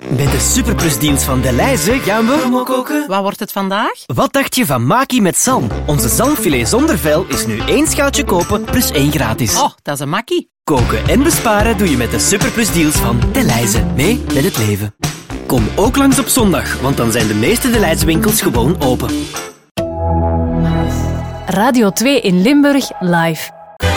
Met de superplusdeals van Delhaize gaan we promo koken. Wat wordt het vandaag? Wat dacht je van Maki met zalm? Onze zalmfilet zonder vel is nu 1 schaaltje kopen plus 1 gratis. Oh, dat is een makkie. Koken en besparen doe je met de superplusdeals van Delhaize. Mee met het leven. Kom ook langs op zondag, want dan zijn de meeste Delhaize winkels gewoon open. Radio 2 in Limburg live.